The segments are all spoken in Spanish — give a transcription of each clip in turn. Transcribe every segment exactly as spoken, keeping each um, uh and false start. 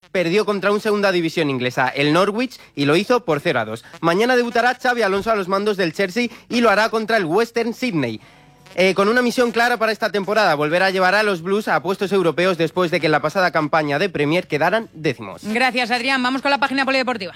perdió contra un segunda división inglesa, el Norwich, y lo hizo por cero a dos. Mañana debutará Xabi Alonso a los mandos del Chelsea y lo hará contra el Western Sydney. Eh, con una misión clara para esta temporada, volver a llevar a los Blues a puestos europeos después de que en la pasada campaña de Premier quedaran décimos. Gracias, Adrián. Vamos con la página polideportiva.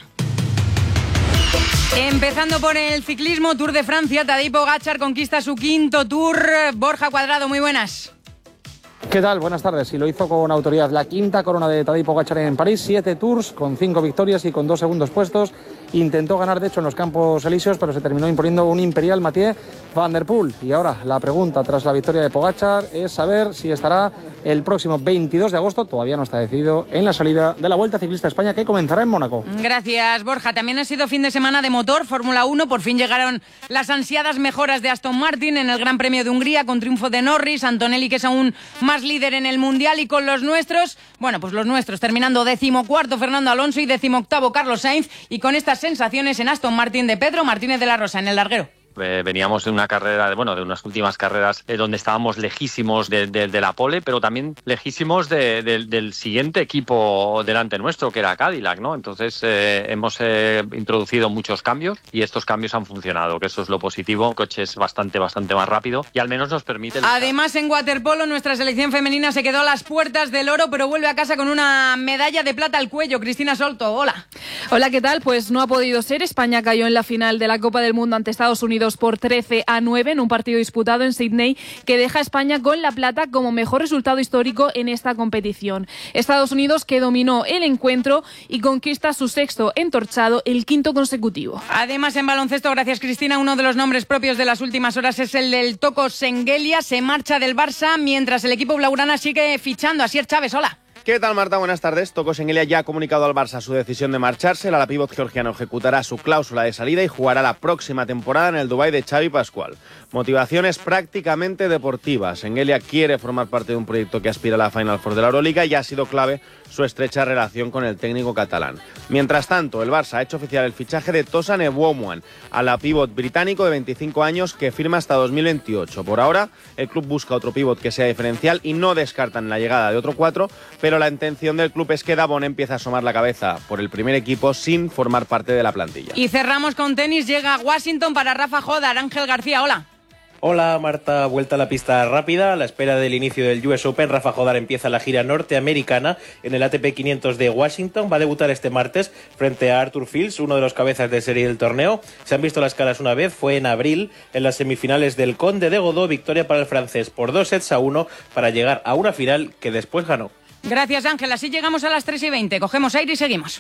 Empezando por el ciclismo, Tour de Francia, Tadej Pogačar conquista su quinto Tour. Borja Cuadrado, muy buenas. ¿Qué tal? Buenas tardes. Y lo hizo con autoridad. La quinta corona de Tadej Pogačar en París, siete Tours con cinco victorias y con dos segundos puestos. Intentó ganar, de hecho, en los Campos Elíseos, pero se terminó imponiendo un imperial Mathieu Van der Poel. Y ahora la pregunta tras la victoria de Pogačar es saber si estará el próximo veintidós de agosto, todavía no está decidido, en la salida de la Vuelta Ciclista a España, que comenzará en Mónaco. Gracias, Borja. También ha sido fin de semana de motor, Fórmula uno. Por fin llegaron las ansiadas mejoras de Aston Martin en el Gran Premio de Hungría, con triunfo de Norris, Antonelli, que es aún más líder en el Mundial, y con los nuestros, bueno, pues los nuestros, terminando decimocuarto Fernando Alonso y decimoctavo Carlos Sainz, y con estas sensaciones en Aston Martin de Pedro Martínez de la Rosa, en el larguero. Eh, veníamos de una carrera, bueno, de unas últimas carreras eh, donde estábamos lejísimos de, de, de la pole, pero también lejísimos de, de, del siguiente equipo delante nuestro, que era Cadillac, ¿no? Entonces eh, hemos eh, introducido muchos cambios y estos cambios han funcionado, que eso es lo positivo. El coche es bastante, bastante más rápido y al menos nos permite... luchar. Además, en waterpolo, nuestra selección femenina se quedó a las puertas del oro, pero vuelve a casa con una medalla de plata al cuello. Cristina Solto, hola. Hola, ¿qué tal? Pues no ha podido ser. España cayó en la final de la Copa del Mundo ante Estados Unidos por trece a nueve en un partido disputado en Sydney, que deja a España con la plata como mejor resultado histórico en esta competición. Estados Unidos, que dominó el encuentro y conquista su sexto entorchado, el quinto consecutivo. Además, en baloncesto, gracias Cristina, uno de los nombres propios de las últimas horas es el del Toko Sengelia. Se marcha del Barça mientras el equipo blaugrana sigue fichando. Asier Chávez, hola. ¿Qué tal, Marta? Buenas tardes. Toko Sengelia ya ha comunicado al Barça su decisión de marcharse. El alapívot georgiano ejecutará su cláusula de salida y jugará la próxima temporada en el Dubái de Xavi Pascual. Motivaciones prácticamente deportivas. Sengelia quiere formar parte de un proyecto que aspira a la Final Four de la Euroliga y ha sido clave su estrecha relación con el técnico catalán. Mientras tanto, el Barça ha hecho oficial el fichaje de Tosan Ewouan, alapívot británico de veinticinco años que firma hasta dos mil veintiocho. Por ahora, el club busca otro pívot que sea diferencial y no descartan la llegada de otro cuatro, pero la intención del club es que Dabón empiece a asomar la cabeza por el primer equipo sin formar parte de la plantilla. Y cerramos con tenis. Llega a Washington para Rafa Jodar. Ángel García, hola. Hola Marta, vuelta a la pista rápida. A la espera del inicio del U S Open, Rafa Jodar empieza la gira norteamericana en el A T P quinientos de Washington. Va a debutar este martes frente a Arthur Fields, uno de los cabezas de serie del torneo. Se han visto las caras una vez, fue en abril en las semifinales del Conde de Godó. Victoria para el francés por dos sets a uno para llegar a una final que después ganó. Gracias, Ángel. Así llegamos a las tres y veinte. Cogemos aire y seguimos.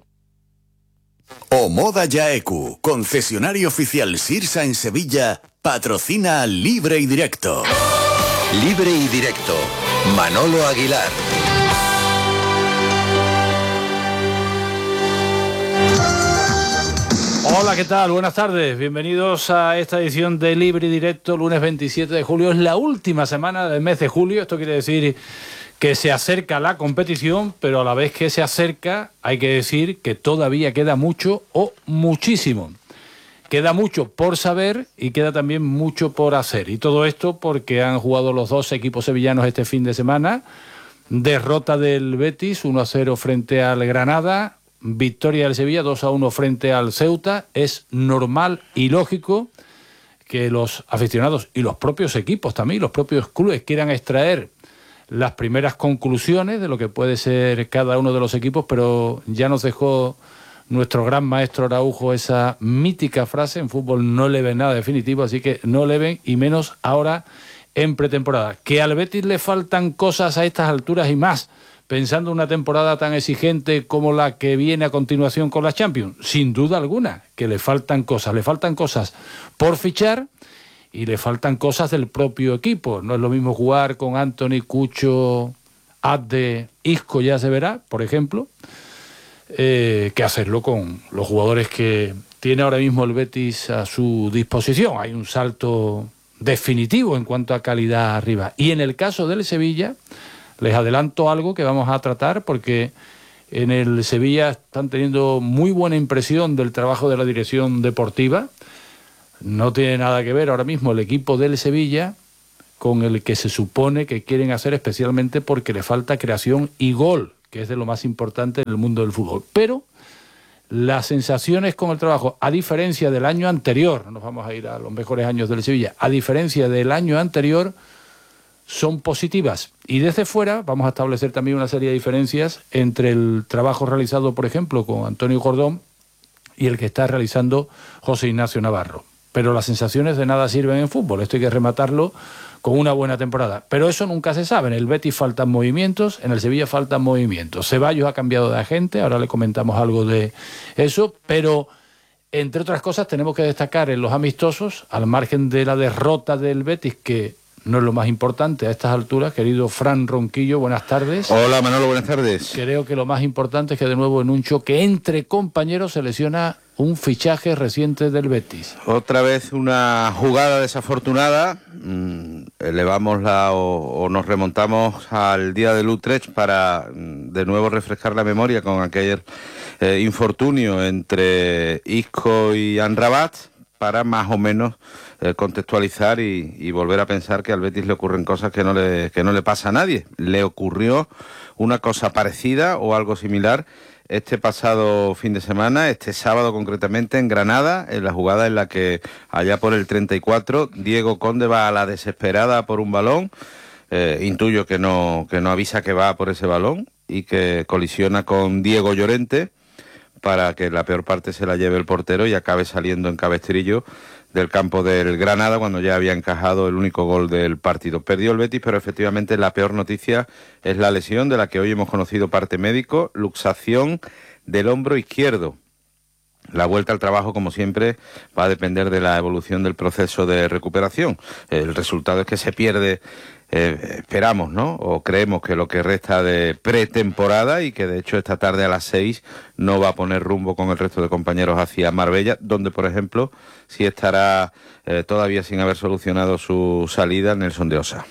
Omoda Yaeku, concesionario oficial Sirsa en Sevilla, patrocina Libre y Directo. Libre y Directo, Manolo Aguilar. Hola, ¿qué tal? Buenas tardes. Bienvenidos a esta edición de Libre y Directo, lunes veintisiete de julio. Es la última semana del mes de julio. Esto quiere decir que se acerca la competición, pero a la vez que se acerca hay que decir que todavía queda mucho o muchísimo. Queda mucho por saber y queda también mucho por hacer. Y todo esto porque han jugado los dos equipos sevillanos este fin de semana. Derrota del Betis, uno a cero frente al Granada. Victoria del Sevilla, dos a uno frente al Ceuta. Es normal y lógico que los aficionados y los propios equipos también, los propios clubes, quieran extraer las primeras conclusiones de lo que puede ser cada uno de los equipos, pero ya nos dejó nuestro gran maestro Araujo esa mítica frase: en fútbol no le ven nada definitivo, así que no le ven, y menos ahora en pretemporada. Que al Betis le faltan cosas a estas alturas y más, pensando una temporada tan exigente como la que viene a continuación con la Champions, sin duda alguna que le faltan cosas, le faltan cosas por fichar y le faltan cosas del propio equipo. No es lo mismo jugar con Anthony, Cucho, Adde, Isco, ya se verá, por ejemplo, eh, que hacerlo con los jugadores que tiene ahora mismo el Betis a su disposición. Hay un salto definitivo en cuanto a calidad arriba. Y en el caso del Sevilla, les adelanto algo que vamos a tratar, porque en el Sevilla están teniendo muy buena impresión del trabajo de la dirección deportiva. No tiene nada que ver ahora mismo el equipo del Sevilla con el que se supone que quieren hacer, especialmente porque le falta creación y gol, que es de lo más importante en el mundo del fútbol. Pero las sensaciones con el trabajo, a diferencia del año anterior, no nos vamos a ir a los mejores años del Sevilla, a diferencia del año anterior, son positivas. Y desde fuera vamos a establecer también una serie de diferencias entre el trabajo realizado, por ejemplo, con Antonio Jordón y el que está realizando José Ignacio Navarro. Pero las sensaciones de nada sirven en fútbol, esto hay que rematarlo con una buena temporada. Pero eso nunca se sabe, en el Betis faltan movimientos, en el Sevilla faltan movimientos. Ceballos ha cambiado de agente, ahora le comentamos algo de eso, pero entre otras cosas tenemos que destacar en los amistosos, al margen de la derrota del Betis, que no es lo más importante a estas alturas, querido Fran Ronquillo, buenas tardes. Hola Manolo, buenas tardes. Creo que lo más importante es que de nuevo en un choque entre compañeros se lesiona un fichaje reciente del Betis. Otra vez una jugada desafortunada, mm, elevamos la o, o nos remontamos al día del Utrecht para mm, de nuevo refrescar la memoria con aquel eh, infortunio entre Isco y Amrabat, para más o menos eh, contextualizar y, y volver a pensar que al Betis le ocurren cosas que no le, que no le pasa a nadie. Le ocurrió una cosa parecida o algo similar este pasado fin de semana, este sábado concretamente en Granada, en la jugada en la que allá por el treinta y cuatro Diego Conde va a la desesperada por un balón, eh, intuyo que no, que no avisa que va por ese balón y que colisiona con Diego Llorente para que la peor parte se la lleve el portero y acabe saliendo en cabestrillo del campo del Granada cuando ya había encajado el único gol del partido. Perdió el Betis, pero efectivamente la peor noticia es la lesión de la que hoy hemos conocido parte médico, luxación del hombro izquierdo. La vuelta al trabajo, como siempre, va a depender de la evolución del proceso de recuperación. El resultado es que se pierde, eh, esperamos, ¿no? O creemos que lo que resta de pretemporada y que de hecho esta tarde a las seis no va a poner rumbo con el resto de compañeros hacia Marbella, donde, por ejemplo, sí estará eh, todavía sin haber solucionado su salida Nelson de Osa.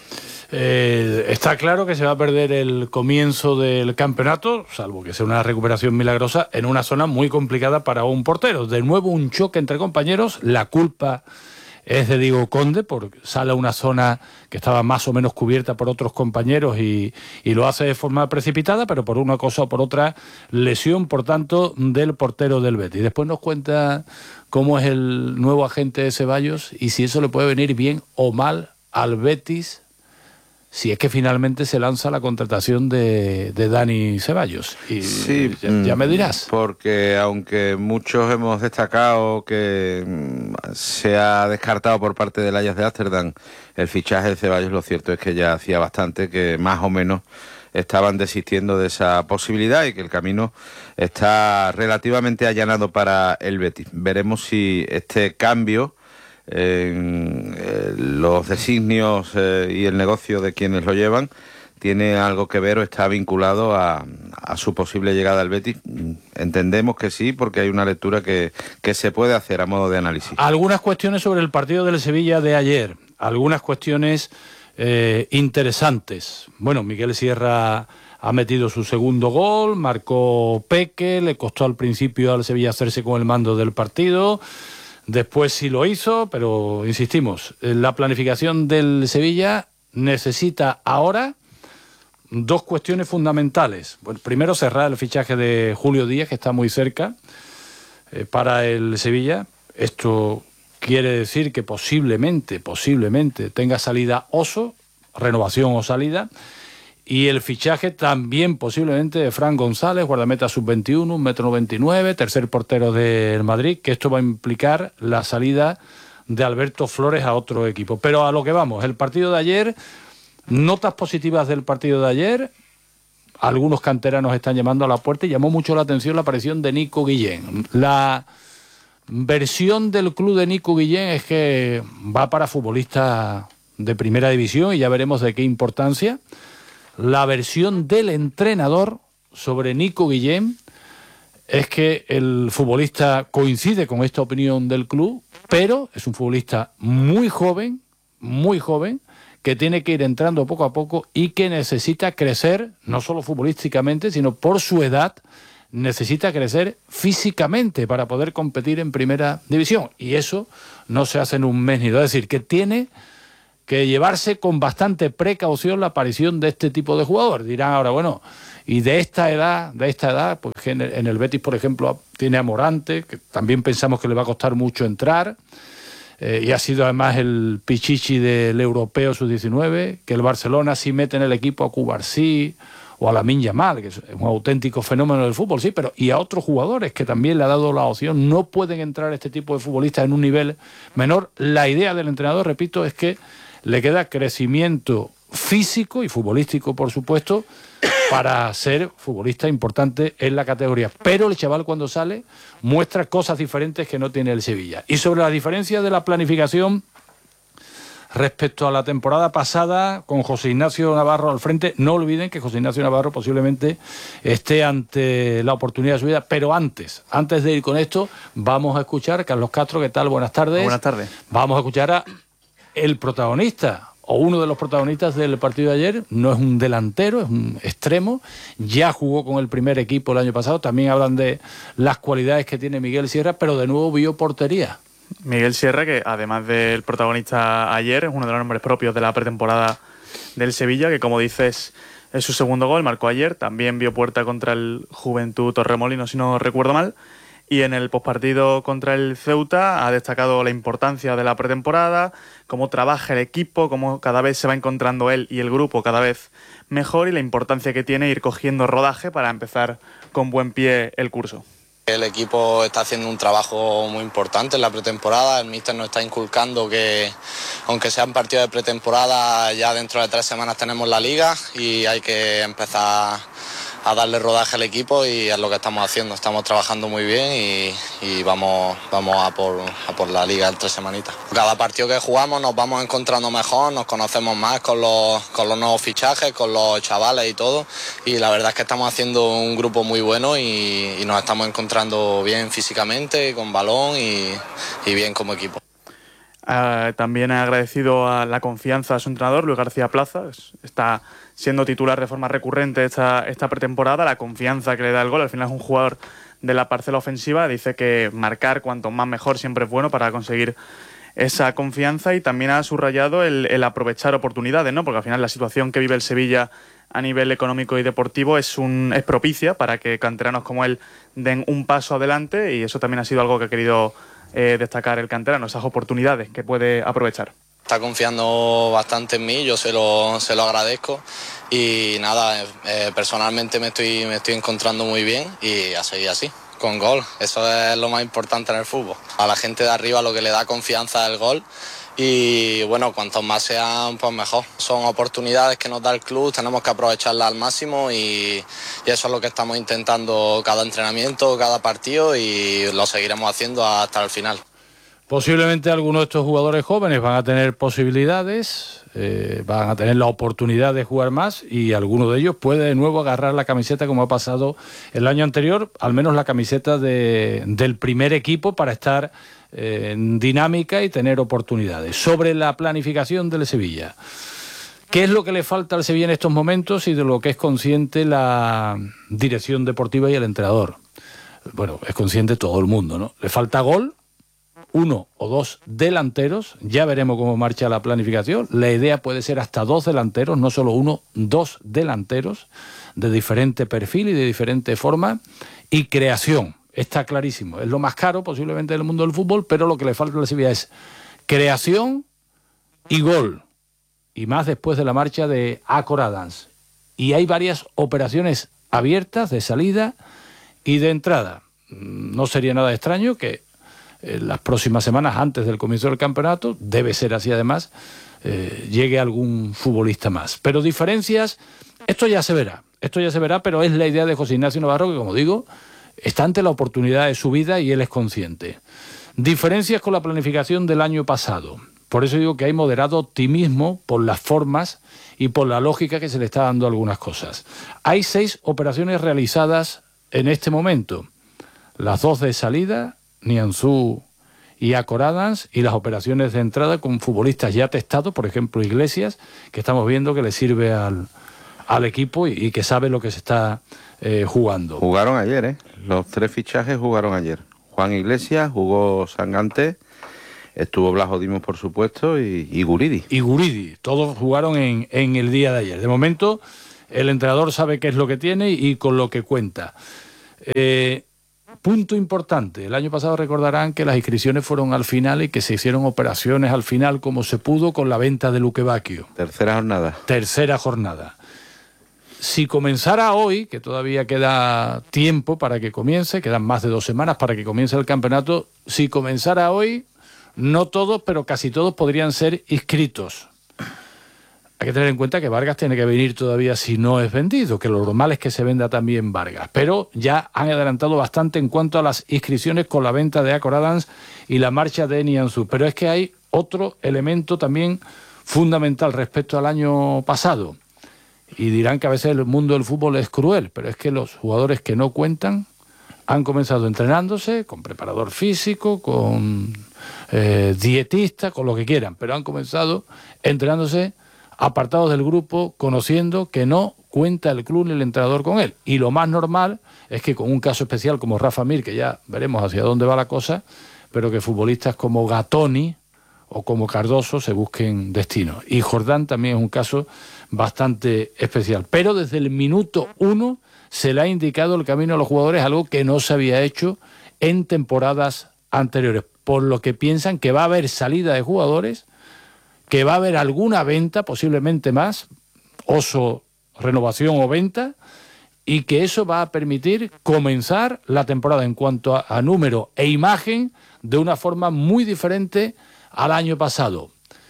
Eh, está claro que se va a perder el comienzo del campeonato, salvo que sea una recuperación milagrosa, en una zona muy complicada para un portero. De nuevo un choque entre compañeros, la culpa es de Diego Conde, porque sale a una zona que estaba más o menos cubierta por otros compañeros y, y lo hace de forma precipitada, pero por una cosa o por otra, lesión, por tanto, del portero del Betis. Después nos cuenta cómo es el nuevo agente de Ceballos y si eso le puede venir bien o mal al Betis, si es que finalmente se lanza la contratación de, de Dani Ceballos. Y sí, ya, ya me dirás. Porque aunque muchos hemos destacado que se ha descartado por parte del Ajax de Ámsterdam el fichaje de Ceballos, lo cierto es que ya hacía bastante que más o menos estaban desistiendo de esa posibilidad y que el camino está relativamente allanado para el Betis. Veremos si este cambio en eh, los designios eh, y el negocio de quienes lo llevan tiene algo que ver o está vinculado a, a su posible llegada al Betis. Entendemos que sí, porque hay una lectura que, que se puede hacer a modo de análisis. Algunas cuestiones sobre el partido del Sevilla de ayer, algunas cuestiones eh, interesantes. Bueno, Miguel Sierra ha metido su segundo gol, marcó Peque, le costó al principio al Sevilla hacerse con el mando del partido. Después sí lo hizo, pero insistimos, la planificación del Sevilla necesita ahora dos cuestiones fundamentales. Bueno, primero, cerrar el fichaje de Julio Díaz, que está muy cerca eh, para el Sevilla. Esto quiere decir que posiblemente, posiblemente tenga salida Oso, renovación o salida. Y el fichaje también posiblemente de Fran González, guardameta sub veintiuno, un metro noventa y nueve, tercer portero del Madrid, que esto va a implicar la salida de Alberto Flores a otro equipo. Pero a lo que vamos, el partido de ayer, notas positivas del partido de ayer, algunos canteranos están llamando a la puerta y llamó mucho la atención la aparición de Nico Guillén. La versión del club de Nico Guillén es que va para futbolista de primera división y ya veremos de qué importancia. La versión del entrenador sobre Nico Guillén es que el futbolista coincide con esta opinión del club, pero es un futbolista muy joven, muy joven, que tiene que ir entrando poco a poco y que necesita crecer, no solo futbolísticamente, sino por su edad, necesita crecer físicamente para poder competir en primera división. Y eso no se hace en un mes ni dos. Es decir, que tiene que llevarse con bastante precaución la aparición de este tipo de jugador. Dirán ahora, bueno, y de esta edad, de esta edad, pues en el, en el Betis, por ejemplo, tiene a Morante, que también pensamos que le va a costar mucho entrar, eh, y ha sido además el pichichi del europeo sub diecinueve, que el Barcelona sí mete en el equipo a Cubarsí o a Lamine Yamal, que es un auténtico fenómeno del fútbol, sí, pero y a otros jugadores que también le ha dado la opción. No pueden entrar este tipo de futbolistas en un nivel menor. La idea del entrenador, repito, es que le queda crecimiento físico y futbolístico, por supuesto, para ser futbolista importante en la categoría. Pero el chaval, cuando sale, muestra cosas diferentes que no tiene el Sevilla. Y sobre la diferencia de la planificación respecto a la temporada pasada, con José Ignacio Navarro al frente, no olviden que José Ignacio Navarro posiblemente esté ante la oportunidad de su vida, pero antes, antes de ir con esto, vamos a escuchar, Carlos Castro, ¿qué tal? Buenas tardes. Buenas tardes. Vamos a escuchar a el protagonista, o uno de los protagonistas del partido de ayer. No es un delantero, es un extremo, ya jugó con el primer equipo el año pasado. También hablan de las cualidades que tiene Miguel Sierra, pero de nuevo vio portería. Miguel Sierra, que además del protagonista ayer, es uno de los nombres propios de la pretemporada del Sevilla, que como dices es su segundo gol, marcó ayer, también vio puerta contra el Juventud Torremolinos, si no recuerdo mal. Y en el postpartido contra el Ceuta ha destacado la importancia de la pretemporada, cómo trabaja el equipo, cómo cada vez se va encontrando él y el grupo cada vez mejor, y la importancia que tiene ir cogiendo rodaje para empezar con buen pie el curso. El equipo está haciendo un trabajo muy importante en la pretemporada. El míster nos está inculcando que, aunque sean partidos de pretemporada, ya dentro de tres semanas tenemos la liga y hay que empezar a darle rodaje al equipo, y es lo que estamos haciendo. Estamos trabajando muy bien y, y vamos, vamos a, por, a por la liga en tres semanitas. Cada partido que jugamos nos vamos encontrando mejor, nos conocemos más con los, con los nuevos fichajes, con los chavales y todo, y la verdad es que estamos haciendo un grupo muy bueno y, y nos estamos encontrando bien físicamente, con balón y, y bien como equipo. Uh, también ha agradecido a la confianza a su entrenador, Luis García Plaza. Está siendo titular de forma recurrente esta, esta pretemporada, la confianza que le da el gol. Al final es un jugador de la parcela ofensiva. Dice que marcar cuanto más mejor siempre es bueno para conseguir esa confianza, y también ha subrayado el, el aprovechar oportunidades, ¿no? Porque al final la situación que vive el Sevilla a nivel económico y deportivo es, un, es propicia para que canteranos como él den un paso adelante, y eso también ha sido algo que ha querido Eh, destacar el canterano, esas oportunidades que puede aprovechar. Está confiando bastante en mí, yo se lo, se lo agradezco, y nada, eh, personalmente me estoy, me estoy encontrando muy bien, y a seguir así, con gol. Eso es lo más importante en el fútbol. A la gente de arriba lo que le da confianza es el gol, y bueno, cuantos más sean, pues mejor. Son oportunidades que nos da el club, tenemos que aprovecharlas al máximo, y, y eso es lo que estamos intentando cada entrenamiento, cada partido, y lo seguiremos haciendo hasta el final. Posiblemente algunos de estos jugadores jóvenes van a tener posibilidades, eh, van a tener la oportunidad de jugar más, y alguno de ellos puede de nuevo agarrar la camiseta, como ha pasado el año anterior, al menos la camiseta de, del primer equipo, para estar en dinámica y tener oportunidades. Sobre la planificación del Sevilla, ¿qué es lo que le falta al Sevilla en estos momentos y de lo que es consciente la dirección deportiva y el entrenador? Bueno, es consciente todo el mundo, ¿no? Le falta gol, uno o dos delanteros, ya veremos cómo marcha la planificación. La idea puede ser hasta dos delanteros, no solo uno, dos delanteros de diferente perfil y de diferente forma, y creación. Está clarísimo, es lo más caro posiblemente del mundo del fútbol, pero lo que le falta a la Sevilla es creación y gol, y más después de la marcha de Acor Adams. Y hay varias operaciones abiertas de salida y de entrada. No sería nada extraño que en las próximas semanas, antes del comienzo del campeonato, debe ser así además, eh, llegue algún futbolista más. Pero diferencias, esto ya se verá, esto ya se verá, pero es la idea de José Ignacio Navarro, que, como digo, está ante la oportunidad de su vida y él es consciente. Diferencias con la planificación del año pasado. Por eso digo que hay moderado optimismo por las formas y por la lógica que se le está dando a algunas cosas. Hay seis operaciones realizadas en este momento. Las dos de salida, Nianzú y Acor Adams, y las operaciones de entrada con futbolistas ya testados, por ejemplo Iglesias, que estamos viendo que le sirve al, al equipo y, y que sabe lo que se está eh, jugando. Jugaron ayer, ¿eh? Los tres fichajes jugaron ayer. Juan Iglesias, jugó Sangante, Estuvo Blajo Dimos, por supuesto, y, y Guridi. Y Guridi, todos jugaron en, en el día de ayer. De momento, el entrenador sabe qué es lo que tiene y con lo que cuenta. Eh, punto importante, el año pasado recordarán que las inscripciones fueron al final y que se hicieron operaciones al final como se pudo con la venta de Luque Bacchio. Tercera jornada. Tercera jornada. Si comenzara hoy, que todavía queda tiempo para que comience, quedan más de dos semanas para que comience el campeonato, si comenzara hoy, no todos, pero casi todos podrían ser inscritos. Hay que tener en cuenta que Vargas tiene que venir todavía si no es vendido, que lo normal es que se venda también Vargas. Pero ya han adelantado bastante en cuanto a las inscripciones con la venta de Acor Adams y la marcha de Nianzú. Pero es que hay otro elemento también fundamental respecto al año pasado. Y dirán que a veces el mundo del fútbol es cruel, pero es que los jugadores que no cuentan han comenzado entrenándose con preparador físico, con eh, dietista, con lo que quieran, pero han comenzado entrenándose apartados del grupo, conociendo que no cuenta el club ni el entrenador con él. Y lo más normal es que con un caso especial como Rafa Mir, que ya veremos hacia dónde va la cosa, pero que futbolistas como Gatoni o como Cardoso se busquen destino. Y Jordán también es un caso bastante especial. Pero desde el minuto uno se le ha indicado el camino a los jugadores, algo que no se había hecho en temporadas anteriores, por lo que piensan que va a haber salida de jugadores, que va a haber alguna venta, posiblemente más, oso, renovación o venta, y que eso va a permitir comenzar la temporada en cuanto a, a número e imagen de una forma muy diferente al año pasado.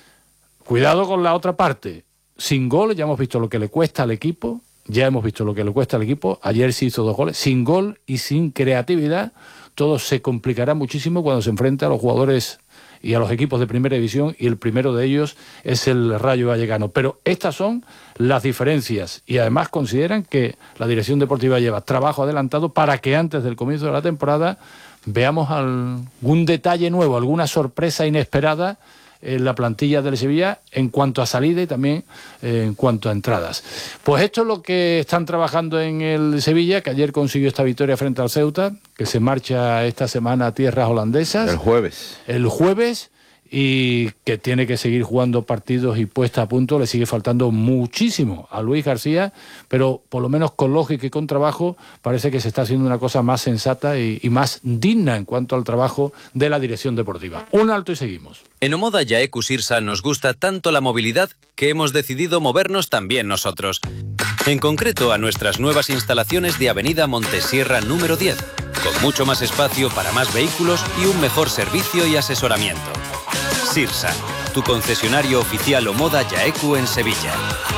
Cuidado con la otra parte. Sin gol, ya hemos visto lo que le cuesta al equipo, ya hemos visto lo que le cuesta al equipo, ayer se hizo dos goles, sin gol y sin creatividad, todo se complicará muchísimo cuando se enfrente a los jugadores y a los equipos de primera división, y el primero de ellos es el Rayo Vallecano. Pero estas son las diferencias, y además consideran que la dirección deportiva lleva trabajo adelantado para que antes del comienzo de la temporada veamos algún detalle nuevo, alguna sorpresa inesperada en la plantilla del Sevilla en cuanto a salida y también eh, en cuanto a entradas. Pues esto es lo que están trabajando en el Sevilla, que ayer consiguió esta victoria frente al Ceuta, que se marcha esta semana a tierras holandesas. El jueves. El jueves, y que tiene que seguir jugando partidos y puesta a punto. Le sigue faltando muchísimo a Luis García, pero por lo menos con lógica y con trabajo parece que se está haciendo una cosa más sensata y, y más digna en cuanto al trabajo de la dirección deportiva. Un alto y seguimos. En Omoda Yaeku Sirsa nos gusta tanto la movilidad que hemos decidido movernos también nosotros. En concreto a nuestras nuevas instalaciones de Avenida Montesierra número diez, con mucho más espacio para más vehículos y un mejor servicio y asesoramiento. Sirsa, tu concesionario oficial Omoda Yaeku en Sevilla.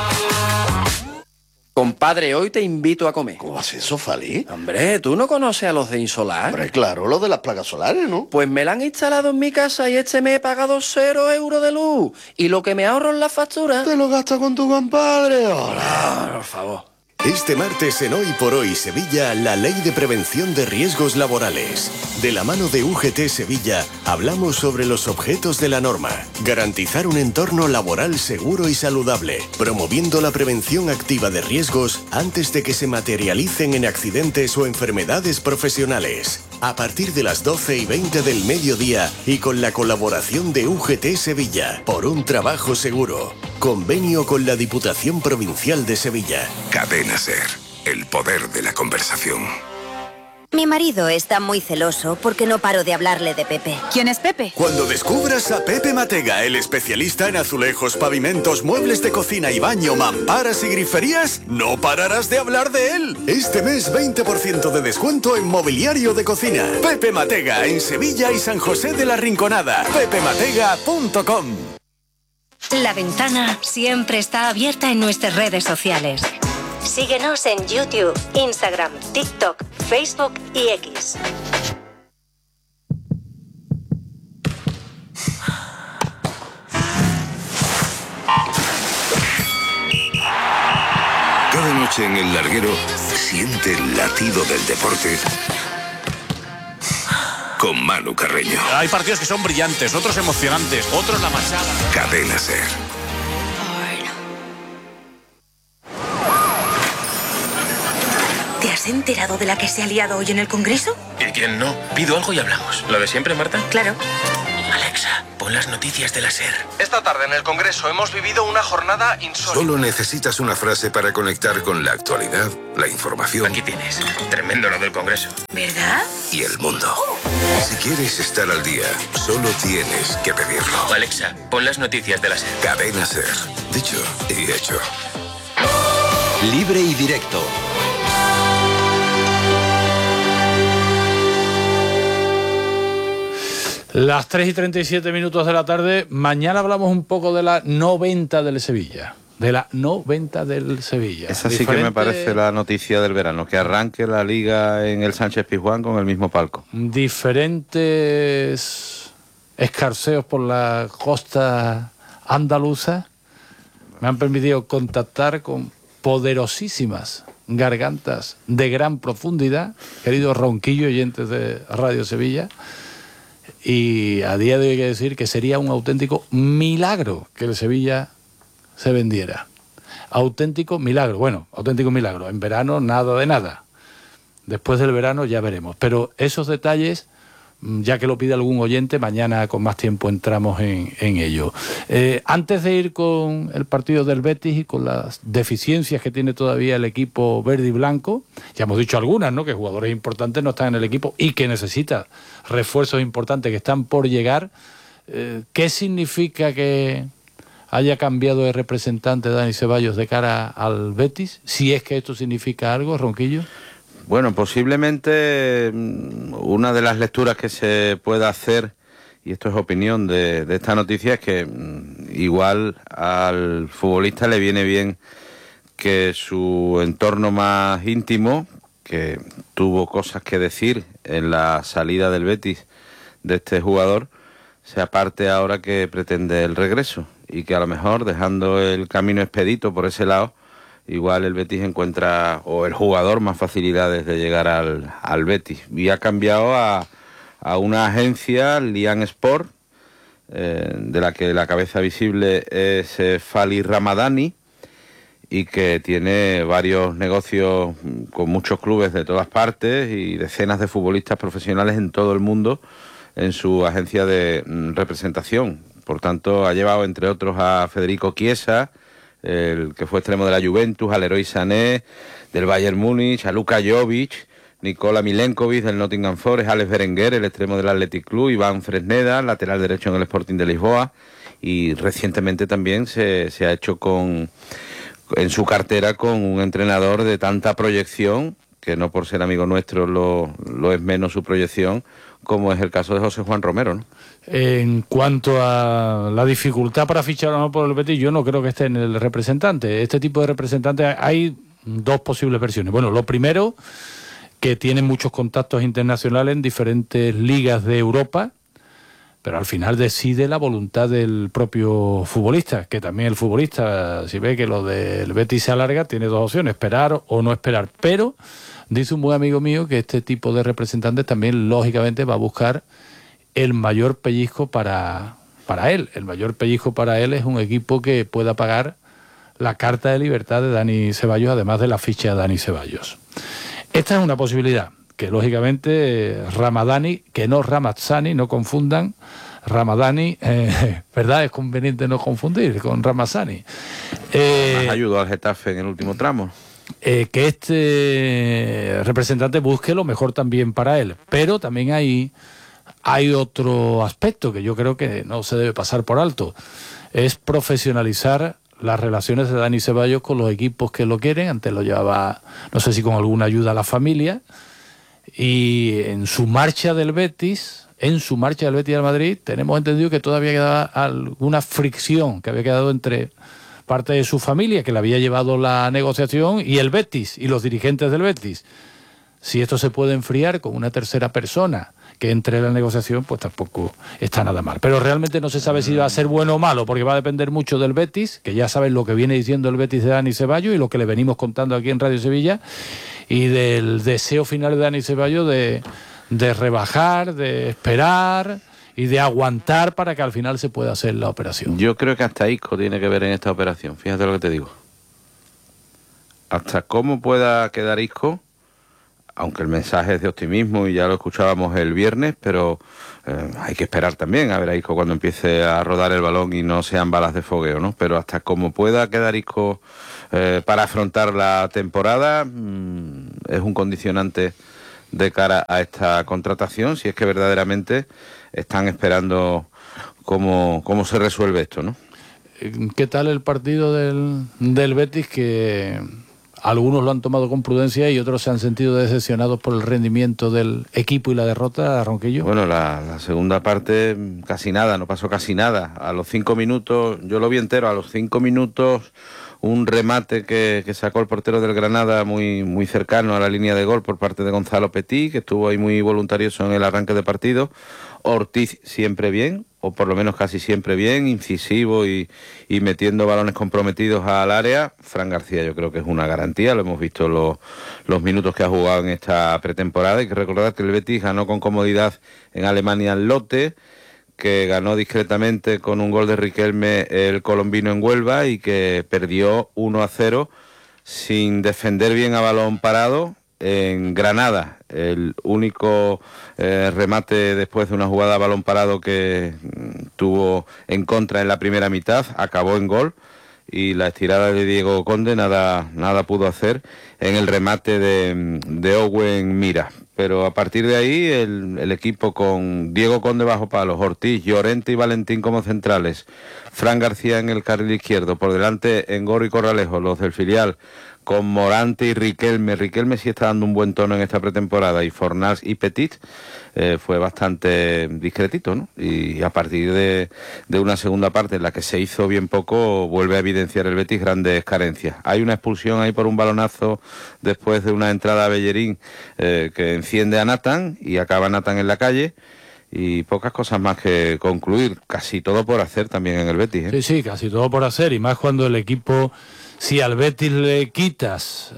Compadre, hoy te invito a comer. ¿Cómo haces eso, Fali? Hombre, ¿tú no conoces a los de Insolar? Hombre, claro, los de las placas solares, ¿no? Pues me la han instalado en mi casa y este mes he pagado cero euros de luz. Y lo que me ahorro en la factura... Te lo gastas con tu compadre. Hola, por favor. Este martes en Hoy por Hoy Sevilla, la Ley de Prevención de Riesgos Laborales. De la mano de U G T Sevilla, hablamos sobre los objetos de la norma. Garantizar un entorno laboral seguro y saludable, promoviendo la prevención activa de riesgos antes de que se materialicen en accidentes o enfermedades profesionales. A partir de las doce y veinte del mediodía y con la colaboración de U G T Sevilla, por un trabajo seguro. Convenio con la Diputación Provincial de Sevilla. Cadena Ser, el poder de la conversación. Mi marido está muy celoso porque no paro de hablarle de Pepe. ¿Quién es Pepe? Cuando descubras a Pepe Matega, el especialista en azulejos, pavimentos, muebles de cocina y baño, mamparas y griferías, no pararás de hablar de él. Este mes veinte por ciento de descuento en mobiliario de cocina. Pepe Matega en Sevilla y San José de la Rinconada. pepe matega punto com. La ventana siempre está abierta en nuestras redes sociales. Síguenos en YouTube, Instagram, TikTok, Facebook y X. Cada noche en el larguero siente el latido del deporte con Manu Carreño. Hay partidos que son brillantes, otros emocionantes, otros la machada. Cadena Ser. ¿Te has enterado de la que se ha liado hoy en el Congreso? ¿Y quién no? Pido algo y hablamos. ¿Lo de siempre, Marta? Claro. Alexa, pon pon las noticias de la SER. Esta tarde en el Congreso hemos vivido una jornada insólita. Solo necesitas una frase para conectar con la actualidad, la información. Aquí tienes. Tremendo lo del Congreso. ¿Verdad? Y el mundo. Si quieres estar al día, solo tienes que pedirlo. Alexa, pon las noticias de la SER. Cadena SER. Dicho y hecho. Libre y directo. Las tres y treinta y siete minutos de la tarde. Mañana hablamos un poco de la noventa del Sevilla. De la noventa del Sevilla. Esa sí que me parece la noticia del verano, que arranque la liga en el Sánchez Pizjuán con el mismo palco. Diferentes escarceos por la costa andaluza me han permitido contactar con poderosísimas gargantas de gran profundidad, queridos Ronquillo, oyentes de Radio Sevilla. Y a día de hoy hay que decir que sería un auténtico milagro que el Sevilla se vendiera. Auténtico milagro. Bueno, auténtico milagro. En verano nada de nada. Después del verano ya veremos. Pero esos detalles, ya que lo pide algún oyente, mañana con más tiempo entramos en, en ello. Eh, antes de ir con el partido del Betis y con las deficiencias que tiene todavía el equipo verde y blanco, ya hemos dicho algunas, ¿no? Que jugadores importantes no están en el equipo y que necesita refuerzos importantes que están por llegar. Eh, ¿Qué significa que haya cambiado de representante Dani Ceballos de cara al Betis? Si es que esto significa algo, Ronquillo. Bueno, posiblemente una de las lecturas que se pueda hacer, y esto es opinión de, de esta noticia, es que igual al futbolista le viene bien que su entorno más íntimo, que tuvo cosas que decir en la salida del Betis de este jugador, se aparte ahora que pretende el regreso, y que a lo mejor, dejando el camino expedito por ese lado, igual el Betis encuentra, o el jugador, más facilidades de llegar al, al Betis. Y ha cambiado a, a una agencia, Lian Sport, eh, de la que la cabeza visible es eh, Fali Ramadani, y que tiene varios negocios con muchos clubes de todas partes y decenas de futbolistas profesionales en todo el mundo en su agencia de mm, representación. Por tanto, ha llevado, entre otros, a Federico Chiesa, el que fue extremo de la Juventus, al Leroy Sané del Bayern Múnich, a Luka Jovic, Nikola Milenkovic del Nottingham Forest, Alex Berenguer, el extremo del Athletic Club, Iván Fresneda, lateral derecho en el Sporting de Lisboa, y recientemente también se, se ha hecho con en su cartera con un entrenador de tanta proyección, que no por ser amigo nuestro lo, lo es menos su proyección, como es el caso de José Juan Romero, ¿no? En cuanto a la dificultad para fichar o no por el Betis, yo no creo que esté en el representante. Este tipo de representantes, hay dos posibles versiones. Bueno, lo primero, que tienen muchos contactos internacionales en diferentes ligas de Europa, pero al final decide la voluntad del propio futbolista, que también el futbolista, si ve que lo del Betis se alarga, tiene dos opciones, esperar o no esperar. Pero dice un buen amigo mío que este tipo de representantes también, lógicamente, va a buscar el mayor pellizco para, para él. El mayor pellizco para él es un equipo que pueda pagar la carta de libertad de Dani Ceballos, además de la ficha de Dani Ceballos. Esta es una posibilidad, que lógicamente Ramadani, que no Ramazzani, no confundan, Ramadani, eh, ¿verdad? Es conveniente no confundir con Ramazzani. Eh, ayudó al Getafe en el último tramo. Eh, que este representante busque lo mejor también para él, pero también hay... Hay otro aspecto que yo creo que no se debe pasar por alto, es profesionalizar las relaciones de Dani Ceballos con los equipos que lo quieren. Antes lo llevaba, no sé si con alguna ayuda a la familia, y en su marcha del Betis, en su marcha del Betis al Madrid, tenemos entendido que todavía quedaba alguna fricción que había quedado entre parte de su familia, que le había llevado la negociación, y el Betis, y los dirigentes del Betis. Si esto se puede enfriar con una tercera persona que entre en la negociación, pues tampoco está nada mal. Pero realmente no se sabe si va a ser bueno o malo, porque va a depender mucho del Betis, que ya saben lo que viene diciendo el Betis de Dani Ceballos y lo que le venimos contando aquí en Radio Sevilla, y del deseo final de Dani Ceballos de, de rebajar, de esperar y de aguantar para que al final se pueda hacer la operación. Yo creo que hasta Isco tiene que ver en esta operación, fíjate lo que te digo. Hasta cómo pueda quedar Isco, aunque el mensaje es de optimismo y ya lo escuchábamos el viernes, pero eh, hay que esperar también a ver a Isco cuando empiece a rodar el balón y no sean balas de fogueo, ¿no? Pero hasta como pueda quedar Isco eh, para afrontar la temporada, mmm, es un condicionante de cara a esta contratación, si es que verdaderamente están esperando cómo, cómo se resuelve esto, ¿no? ¿Qué tal el partido del, del Betis, que algunos lo han tomado con prudencia y otros se han sentido decepcionados por el rendimiento del equipo y la derrota, Ronquillo? Bueno, la, la segunda parte casi nada, no pasó casi nada. A los cinco minutos, yo lo vi entero, a los cinco minutos un remate que, que sacó el portero del Granada muy, muy cercano a la línea de gol por parte de Gonzalo Petit, que estuvo ahí muy voluntarioso en el arranque de partido. Ortiz siempre bien, o por lo menos casi siempre bien, incisivo y, y metiendo balones comprometidos al área. Fran García yo creo que es una garantía, lo hemos visto los, los minutos que ha jugado en esta pretemporada. Hay que recordar que el Betis ganó con comodidad en Alemania el Lotte, que ganó discretamente con un gol de Riquelme el colombino en Huelva y que perdió uno a cero sin defender bien a balón parado en Granada. El único eh, remate después de una jugada a balón parado que mm, tuvo en contra en la primera mitad acabó en gol, y la estirada de Diego Conde nada, nada pudo hacer en el remate de, de Owen Mira. Pero a partir de ahí el, el equipo con Diego Conde bajo palos, Ortiz, Llorente y Valentín como centrales, Fran García en el carril izquierdo, por delante Engoro y Corralejo, los del filial, con Morante y Riquelme. Riquelme sí está dando un buen tono en esta pretemporada, y Fornals y Petit, eh, fue bastante discretito, ¿no? Y a partir de, de una segunda parte en la que se hizo bien poco, vuelve a evidenciar el Betis grandes carencias. Hay una expulsión ahí por un balonazo después de una entrada a Bellerín eh, que enciende a Nathan y acaba Nathan en la calle. Y pocas cosas más que concluir, casi todo por hacer también en el Betis, ¿eh? Sí, sí, casi todo por hacer, y más cuando el equipo, si al Betis le quitas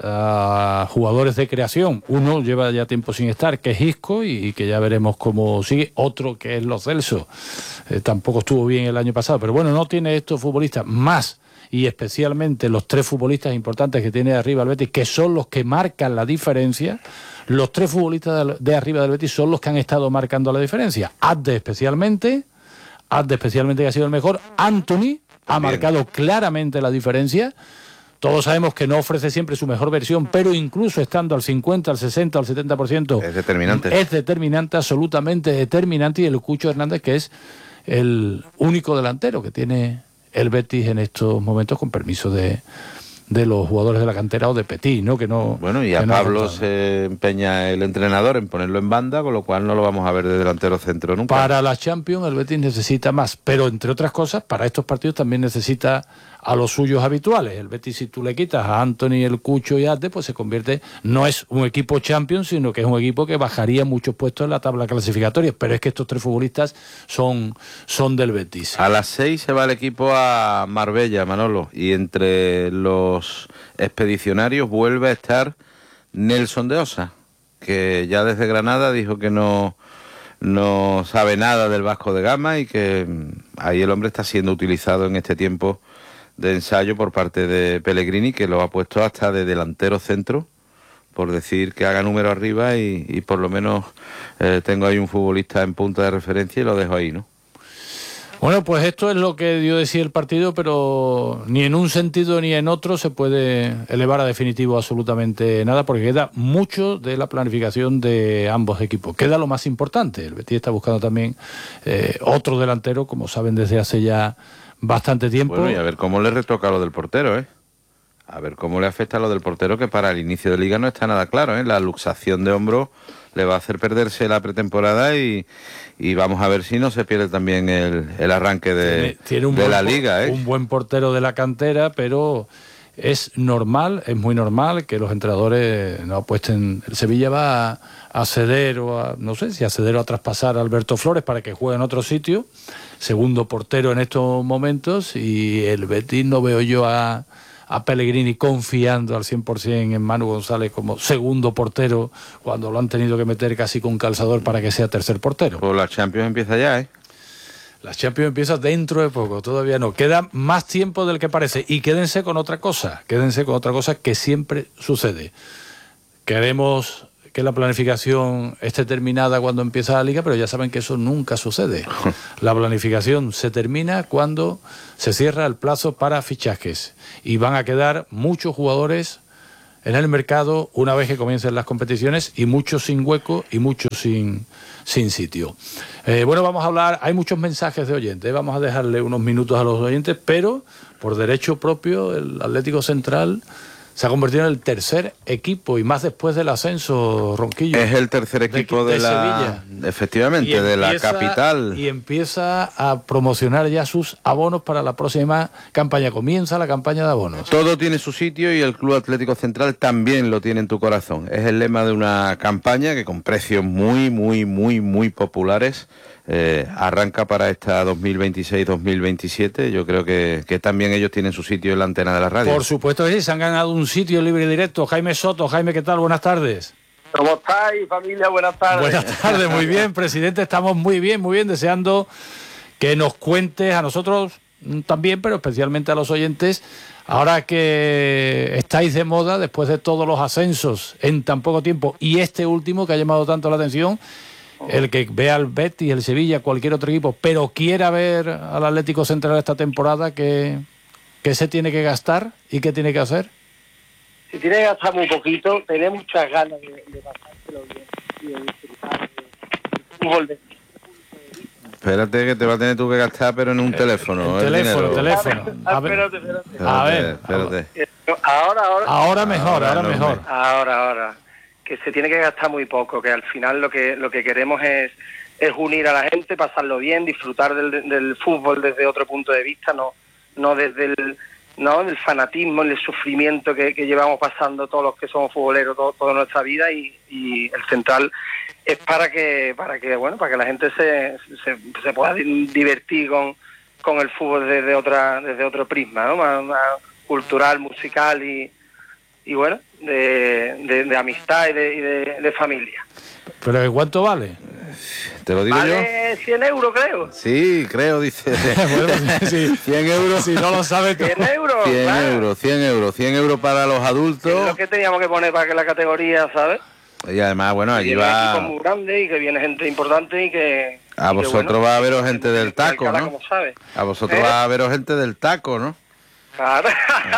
a jugadores de creación, uno lleva ya tiempo sin estar, que es Isco, y que ya veremos cómo sigue, otro que es Lo Celso, eh, tampoco estuvo bien el año pasado, pero bueno, no tiene estos futbolistas más, y especialmente los tres futbolistas importantes que tiene arriba el Betis, que son los que marcan la diferencia. Los tres futbolistas de arriba del Betis son los que han estado marcando la diferencia. Adde especialmente, Adde especialmente que ha sido el mejor. Anthony ha marcado claramente la diferencia. Todos sabemos que no ofrece siempre su mejor versión, pero incluso estando al cincuenta, al sesenta, al setenta por ciento... Es determinante. Es determinante, absolutamente determinante. Y el Cucho Hernández, que es el único delantero que tiene el Betis en estos momentos, con permiso de... de los jugadores de la cantera o de Petit, ¿no? Que no bueno, y a no Pablo se empeña el entrenador en ponerlo en banda, con lo cual no lo vamos a ver de delantero centro nunca. Para la Champions el Betis necesita más, pero entre otras cosas, para estos partidos también necesita a los suyos habituales. El Betis, si tú le quitas a Anthony, el Cucho y Adde, pues se convierte, no es un equipo Champions, sino que es un equipo que bajaría muchos puestos en la tabla clasificatoria, pero es que estos tres futbolistas son, son del Betis. A las seis se va el equipo a Marbella, Manolo, y entre los expedicionarios vuelve a estar Nelson de Osa, que ya desde Granada dijo que no, no sabe nada del Vasco de Gama, y que ahí el hombre está siendo utilizado en este tiempo de ensayo por parte de Pellegrini, que lo ha puesto hasta de delantero centro, por decir que haga número arriba, y, y por lo menos eh, tengo ahí un futbolista en punta de referencia y lo dejo ahí, ¿no? Bueno, pues esto es lo que dio de sí el partido, pero ni en un sentido ni en otro se puede elevar a definitivo absolutamente nada, porque queda mucho de la planificación de ambos equipos. Queda lo más importante. El Betis está buscando también eh, otro delantero, como saben, desde hace ya bastante tiempo. Bueno, y a ver cómo le retoca lo del portero, ¿eh? A ver cómo le afecta lo del portero, que para el inicio de liga no está nada claro, ¿eh? La luxación de hombro le va a hacer perderse la pretemporada, y, y vamos a ver si no se pierde también el, el arranque de, tiene, tiene un de buen, la liga, ¿eh? Un buen portero de la cantera, pero es normal, es muy normal que los entrenadores no apuesten. El Sevilla va a, a ceder o a, no sé si a ceder o a traspasar a Alberto Flores para que juegue en otro sitio, segundo portero en estos momentos, y el Betis no veo yo a, a Pellegrini confiando al cien por ciento en Manu González como segundo portero, cuando lo han tenido que meter casi con calzador para que sea tercer portero. Pues la Champions empieza ya, ¿eh? La Champions empieza dentro de poco, todavía no. Queda más tiempo del que parece. Y quédense con otra cosa, quédense con otra cosa que siempre sucede. Queremos que la planificación esté terminada cuando empieza la liga, pero ya saben que eso nunca sucede. La planificación se termina cuando se cierra el plazo para fichajes y van a quedar muchos jugadores en el mercado una vez que comiencen las competiciones y muchos sin hueco y muchos sin, sin sitio. Eh, bueno, vamos a hablar, hay muchos mensajes de oyentes, vamos a dejarle unos minutos a los oyentes, pero por derecho propio el Atlético Central se ha convertido en el tercer equipo y más después del ascenso, Ronquillo. Es el tercer equipo de, de, de la... Sevilla. Efectivamente, empieza, de la capital. Y empieza a promocionar ya sus abonos para la próxima campaña. Comienza la campaña de abonos. Todo tiene su sitio y el Club Atlético Central también lo tiene en tu corazón. Es el lema de una campaña que con precios muy, muy, muy, muy populares Eh, arranca para esta dos mil veintiséis dos mil veintisiete. Yo creo que, que también ellos tienen su sitio en la antena de la radio. Por supuesto que sí, se han ganado un sitio libre y directo. Jaime Soto, Jaime, ¿qué tal? Buenas tardes. ¿Cómo estáis, familia? Buenas tardes. Buenas tardes, muy bien, presidente. Estamos muy bien, muy bien, deseando que nos cuentes a nosotros también, pero especialmente a los oyentes, ahora que estáis de moda después de todos los ascensos en tan poco tiempo y este último que ha llamado tanto la atención. El que vea al Betis, el Sevilla, cualquier otro equipo, pero quiera ver al Atlético Central esta temporada, ¿qué, qué se tiene que gastar y qué tiene que hacer? Si tiene que gastar muy poquito, tener muchas ganas de, de pasárselo bien y de disfrutar del fútbol de... Espérate que te va a tener tú que gastar, pero en un eh, teléfono. El teléfono, teléfono. A ver, espérate, espérate. A ver, espérate. Ahora, ahora. Ahora mejor, ahora, ahora no mejor. Ahora, ahora. Que se tiene que gastar muy poco, que al final lo que lo que queremos es, es unir a la gente, pasarlo bien, disfrutar del, del fútbol desde otro punto de vista, no no desde el no del fanatismo, el sufrimiento que, que llevamos pasando todos los que somos futboleros todo, toda nuestra vida y, y el Central es para que para que bueno para que la gente se, se, se pueda divertir con, con el fútbol desde otra desde otro prisma, ¿no? Más, más cultural, musical y y bueno, de, de, de amistad y, de, y de, de familia. ¿Pero cuánto vale? ¿Te lo digo vale yo? Vale cien euros, creo. Sí, creo, dice. Bueno, sí, cien euros, si no lo sabes. cien euros. cien claro. euros, cien euros, cien euros para los adultos. Es lo que teníamos que poner para que la categoría, ¿sabes? Y además, bueno, allí va... equipo muy grande y que viene gente importante y que... A y vosotros que, bueno, va a veros gente del taco, Alcalá, ¿no? Como sabes. A vosotros ¿Eh? va a veros gente del taco, ¿no? Claro.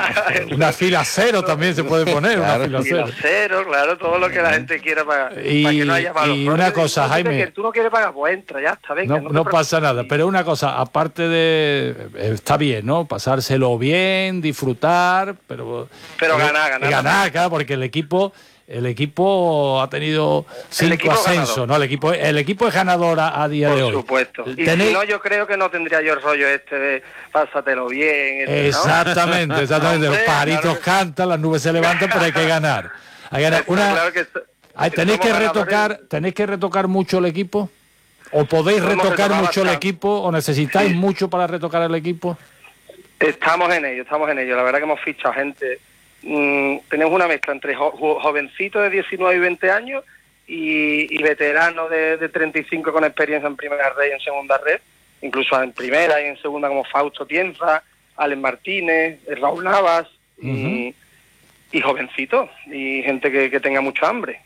Una fila cero también se puede poner, claro. Una fila cero. Fila cero, claro, todo lo que la gente quiera pagar. Y, para que no haya palos. y una cosa, no, Jaime... Que tú no quieres pagar, pues entra, ya está, venga. No, no, no pasa nada, pero una cosa, aparte de... Está bien, ¿no? Pasárselo bien, disfrutar, pero... Pero ganar, ganar. Ganar, claro, porque el equipo... El equipo ha tenido cinco ascensos, ¿no? El equipo, el equipo es ganador a, a día Por de hoy. Por supuesto. Y ¿Tenéis? si no, yo creo que no tendría yo el rollo este de pásatelo bien. Este, exactamente, ¿no? exactamente. No, los pajaritos claro que... cantan, las nubes se levantan, pero hay que ganar. Hay que ganar. Una... Claro que hay, ¿Tenéis que retocar, tenéis que retocar mucho el equipo? ¿O podéis retocar mucho el equipo? ¿O necesitáis sí. mucho para retocar el equipo? Estamos en ello, estamos en ello. La verdad que hemos fichado gente. Mm, tenemos una mezcla entre jo jovencitos de diecinueve y veinte años y, y veteranos de, de treinta y cinco con experiencia en primera red y en segunda red, incluso en primera y en segunda como Fausto Tienza, Alex Martínez, Raúl Navas y, uh-huh. y jovencitos y gente que, que tenga mucho hambre,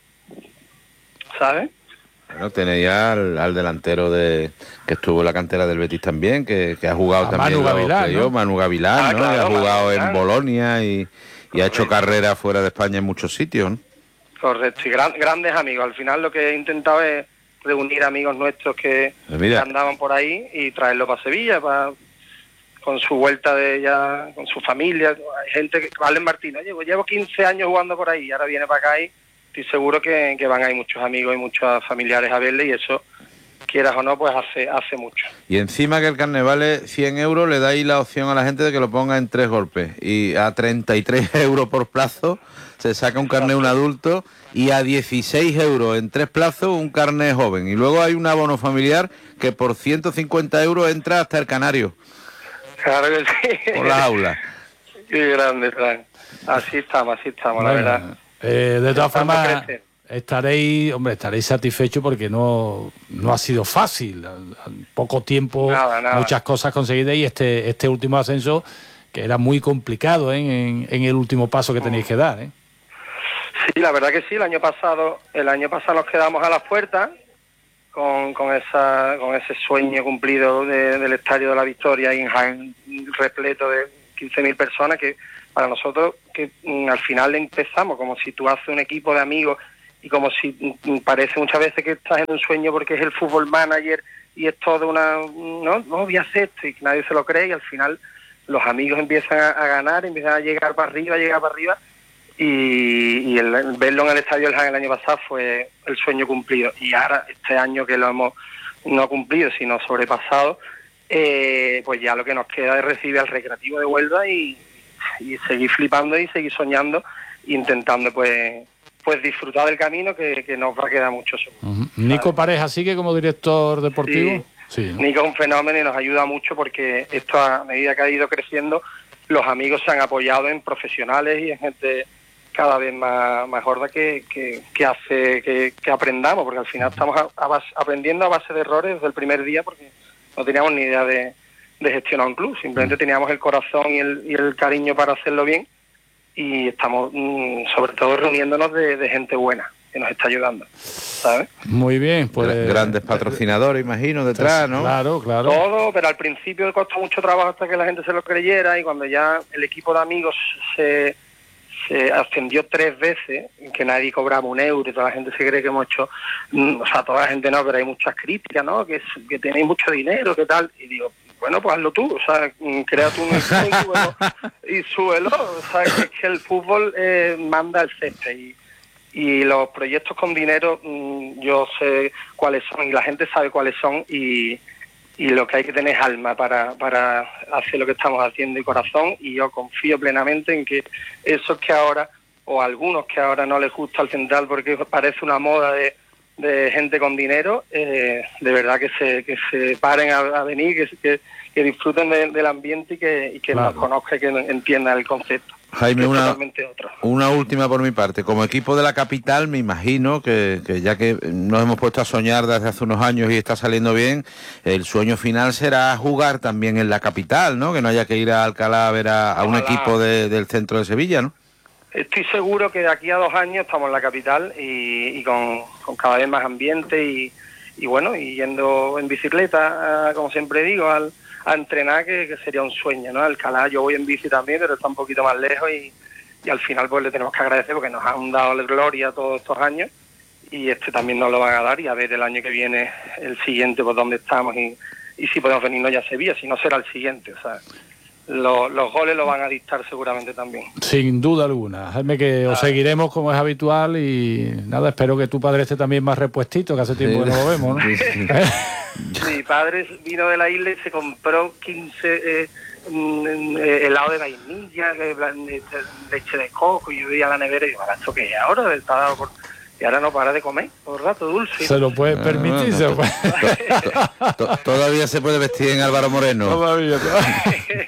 ¿sabes? Bueno, tenéis al, al delantero de que estuvo en la cantera del Betis también, que, que ha jugado a también Manu Gavilán, ¿no? Manu Gavilán, ah, ¿no? Claro, que ha jugado en Bolonia y Y ha hecho carrera fuera de España en muchos sitios, ¿no? Correcto, y gran, grandes amigos. Al final lo que he intentado es reunir amigos nuestros que, que andaban por ahí y traerlos para Sevilla, para, con su vuelta de ya, con su familia. Hay gente que, Alex Martínez, llevo, llevo quince años jugando por ahí y ahora viene para acá y estoy seguro que, que van a ir muchos amigos y muchos familiares a verle y eso, quieras o no, pues hace hace mucho. Y encima que el carnet vale cien euros, le dais la opción a la gente de que lo ponga en tres golpes. Y a treinta y tres euros por plazo se saca un carnet un adulto y a dieciséis euros en tres plazos un carnet joven. Y luego hay un abono familiar que por ciento cincuenta euros entra hasta el Canario. Claro que sí. Por la aula. Qué grande, Fran. Así estamos, así estamos, bueno, la verdad. Eh, de todas formas... Estaréis, hombre, estaréis satisfechos porque no, no ha sido fácil. En poco tiempo, nada, nada. muchas cosas conseguidas y este este último ascenso que era muy complicado, ¿eh? en, en el último paso que tenéis que dar. ¿eh? Sí, la verdad que sí, el año pasado, el año pasado nos quedamos a las puertas con, con esa, con ese sueño cumplido de, del Estadio de la Victoria en Jaén, repleto de quince mil personas, que para nosotros que mm, al final empezamos como si tú haces un equipo de amigos y como si mm, parece muchas veces que estás en un sueño porque es el fútbol manager y es todo una, no, no voy a hacer esto, y que nadie se lo cree, y al final los amigos empiezan a, a ganar, empiezan a llegar para arriba, a llegar para arriba, y, y el, el verlo en el Estadio del Jaén el año pasado fue el sueño cumplido. Y ahora, este año que lo hemos no cumplido, sino sobrepasado, eh, pues ya lo que nos queda es recibir al Recreativo de Huelva y, y seguir flipando y seguir soñando, intentando pues pues disfrutar del camino que, que nos va a quedar mucho seguro. Uh-huh. Nico Pareja sigue como director deportivo. Sí. Sí, ¿no? Nico es un fenómeno y nos ayuda mucho porque esto, a medida que ha ido creciendo, los amigos se han apoyado en profesionales y en gente cada vez más, más gorda que, que, que hace que, que aprendamos, porque al final estamos a, a base, aprendiendo a base de errores desde el primer día, porque no teníamos ni idea de, de gestionar un club, simplemente teníamos el corazón y el, y el cariño para hacerlo bien, y estamos mmm, sobre todo reuniéndonos de, de gente buena que nos está ayudando, ¿sabes? Muy bien, pues grandes patrocinadores, imagino, detrás, ¿no? Claro, claro. Todo, pero al principio costó mucho trabajo hasta que la gente se lo creyera, y cuando ya el equipo de amigos se, se ascendió tres veces, que nadie cobraba un euro y toda la gente se cree que hemos hecho, mm, o sea, toda la gente no, pero hay muchas críticas, ¿no? Que, que tenéis mucho dinero, ¿qué tal? Y digo, bueno, pues hazlo tú, o sea, crea tú un equipo y súbelo, y súbelo, o sea, que, es que el fútbol eh, manda el césped, y, y los proyectos con dinero mmm, yo sé cuáles son y la gente sabe cuáles son, y, y lo que hay que tener es alma para, para hacer lo que estamos haciendo y corazón, y yo confío plenamente en que esos que ahora, o algunos que ahora no les gusta el Central porque parece una moda de de gente con dinero, eh, de verdad que se que se paren a, a venir, que, que, que disfruten de, del ambiente y que, y que claro. nos conozcan y que entiendan el concepto. Jaime, una, una última por mi parte. Como equipo de la capital, me imagino que, que ya que nos hemos puesto a soñar desde hace unos años y está saliendo bien, el sueño final será jugar también en la capital, ¿no? Que no haya que ir a Alcalá a ver a, a un equipo de, del centro de Sevilla, ¿no? Estoy seguro que de aquí a dos años estamos en la capital y, y con, con cada vez más ambiente y, y bueno, y yendo en bicicleta, a, como siempre digo, al, a entrenar, que, que sería un sueño, ¿no? Alcalá, yo voy en bici también, pero está un poquito más lejos, y, y al final pues le tenemos que agradecer porque nos han dado la gloria todos estos años, y este también nos lo van a dar, y a ver el año que viene, el siguiente, pues dónde estamos y, y si podemos venirnos ya a Sevilla, si no será el siguiente, o sea... Los, los goles lo van a dictar seguramente también. Sin duda alguna. Jaime, que claro. os seguiremos como es habitual, y nada, espero que tu padre esté también más repuestito, que hace tiempo sí. que no lo vemos, ¿no? Sí, sí. Mi padre vino de la isla y se compró quince eh, mm, eh, helado de vainilla, de, de, de leche de coco, y yo veía la nevera y digo, ¿esto qué es ahora? Está dado por... Y ahora no para de comer todo el rato dulce. Se lo puede permitir. No, no, no, to, to, to, todavía se puede vestir en Álvaro Moreno. Todavía, todavía.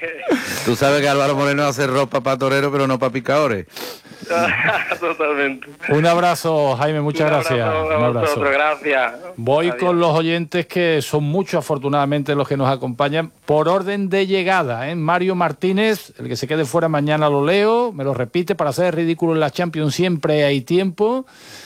Tú sabes que Álvaro Moreno hace ropa para toreros, pero no para picadores. Totalmente. Un abrazo, Jaime, muchas Un gracias. Abrazo, Un abrazo. Vosotros, gracias. Voy Adiós. con los oyentes, que son muchos afortunadamente los que nos acompañan por orden de llegada, ¿eh? Mario Martínez, el que se quede fuera mañana lo leo, me lo repite: para hacer ridículo en la Champions siempre hay tiempo.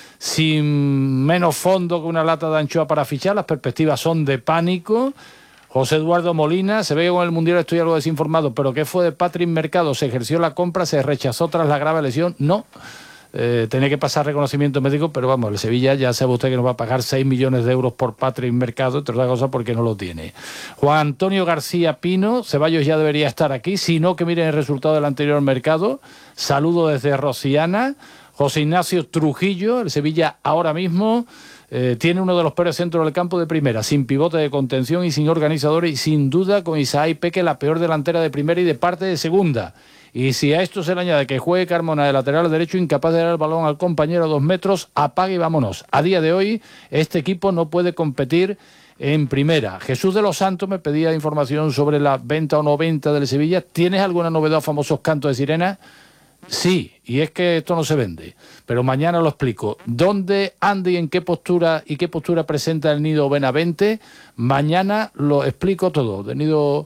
Sin menos fondo que una lata de anchoa para fichar, las perspectivas son de pánico. José Eduardo Molina, se ve que con el Mundial estoy algo desinformado, pero ¿qué fue de Patrick Mercado? ¿Se ejerció la compra? ¿Se rechazó tras la grave lesión? No. Eh, tenía que pasar reconocimiento médico, pero vamos, el Sevilla ya sabe usted que nos va a pagar seis millones de euros por Patrick Mercado, entre otras cosas porque no lo tiene. Juan Antonio García Pino, Ceballos ya debería estar aquí, si no que miren el resultado del anterior mercado. Saludo desde Rosiana. José Ignacio Trujillo, el Sevilla ahora mismo eh, tiene uno de los peores centros del campo de primera, sin pivote de contención y sin organizadores, y sin duda con Isaac Peque la peor delantera de primera y de parte de segunda. Y si a esto se le añade que juegue Carmona de lateral derecho, incapaz de dar el balón al compañero a dos metros, apague y vámonos. A día de hoy este equipo no puede competir en primera. Jesús de los Santos me pedía información sobre la venta o no venta del Sevilla. ¿Tienes alguna novedad, famosos cantos de sirena? Sí, y es que esto no se vende, pero mañana lo explico. ¿Dónde anda y en qué postura y qué postura presenta el Nido Benavente? Mañana lo explico todo. De Nido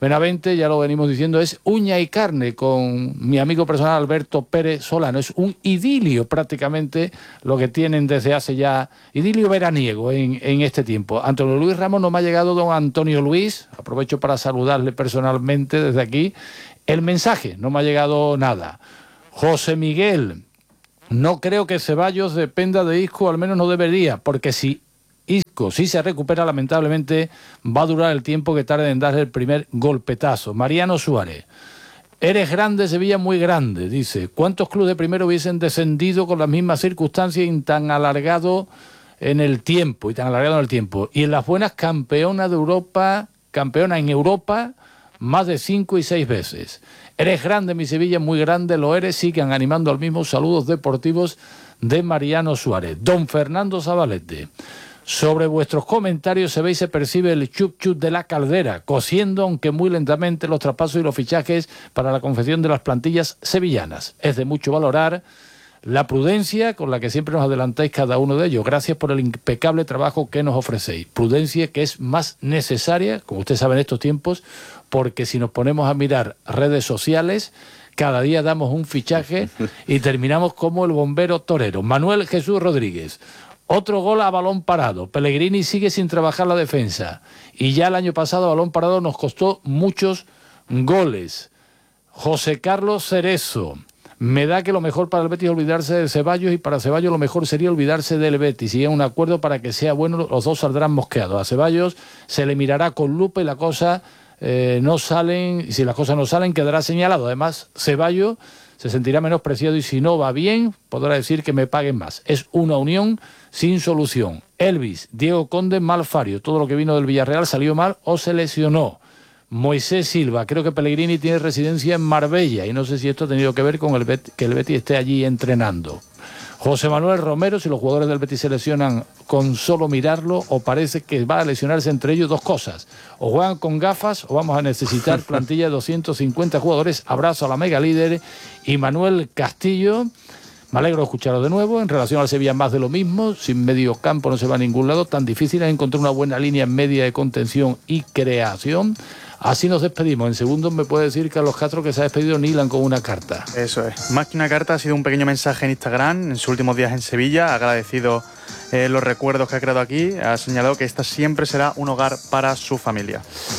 Benavente, ya lo venimos diciendo, es uña y carne con mi amigo personal Alberto Pérez Solano. Es un idilio prácticamente lo que tienen desde hace ya, idilio veraniego en, en este tiempo. Antonio Luis Ramos, no me ha llegado don Antonio Luis, aprovecho para saludarle personalmente desde aquí. El mensaje, no me ha llegado nada. José Miguel, no creo que Ceballos dependa de Isco, al menos no debería, porque si Isco, si se recupera, lamentablemente va a durar el tiempo que tarde en darle el primer golpetazo. Mariano Suárez, eres grande, Sevilla muy grande, dice. ¿Cuántos clubes de primero hubiesen descendido con las mismas circunstancias y tan alargado en el tiempo, y tan alargado en el tiempo? Y en las buenas, campeona de Europa, campeona en Europa, más de cinco y seis veces. Eres grande, mi Sevilla, muy grande, lo eres. Sigan animando al mismo. Saludos deportivos de Mariano Suárez. Don Fernando Zabalete, sobre vuestros comentarios se ve y se percibe el chup chup de la caldera, cociendo, aunque muy lentamente, los traspasos y los fichajes para la confección de las plantillas sevillanas. Es de mucho valorar la prudencia con la que siempre nos adelantáis cada uno de ellos. Gracias por el impecable trabajo que nos ofrecéis. Prudencia que es más necesaria, como usted sabe, en estos tiempos, porque si nos ponemos a mirar redes sociales, cada día damos un fichaje y terminamos como el bombero torero. Manuel Jesús Rodríguez, otro gol a balón parado. Pellegrini sigue sin trabajar la defensa. Y ya el año pasado a balón parado nos costó muchos goles. José Carlos Cerezo, me da que lo mejor para el Betis es olvidarse de Ceballos, y para Ceballos lo mejor sería olvidarse del Betis. Si hay un acuerdo para que sea bueno, los dos saldrán mosqueados. A Ceballos se le mirará con lupa y la cosa eh, no salen, y si las cosas no salen quedará señalado. Además, Ceballos se sentirá menospreciado y si no va bien podrá decir que me paguen más. Es una unión sin solución. Elvis, Diego Conde, Malfario. Todo lo que vino del Villarreal salió mal o se lesionó. Moisés Silva, creo que Pellegrini tiene residencia en Marbella y no sé si esto ha tenido que ver con el Bet- que el Betis esté allí entrenando. José Manuel Romero, si los jugadores del Betis se lesionan con solo mirarlo, o parece que va a lesionarse entre ellos, dos cosas: o juegan con gafas o vamos a necesitar plantilla de doscientos cincuenta jugadores. Abrazo a la mega líder. Y Manuel Castillo, me alegro de escucharlo de nuevo. En relación al Sevilla, más de lo mismo. Sin medio campo no se va a ningún lado. Tan difícil es encontrar una buena línea en media de contención y creación. Así nos despedimos. En segundos me puede decir Carlos Castro que se ha despedido Nilan con una carta. Eso es. Más que una carta, ha sido un pequeño mensaje en Instagram en sus últimos días en Sevilla. Ha agradecido eh, los recuerdos que ha creado aquí. Ha señalado que esta siempre será un hogar para su familia.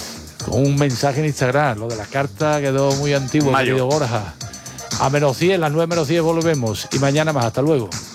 Con un mensaje en Instagram. Lo de la carta quedó muy antiguo, querido Borja. A menos diez, las nueve menos diez volvemos. Y mañana más. Hasta luego.